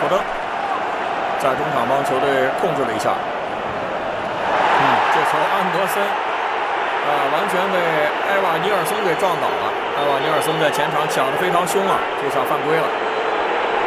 登在中场帮球队控制了一下。这球安德森完全被埃瓦尼尔松给撞倒了。埃瓦尼尔松在前场抢得非常凶啊，这下犯规了。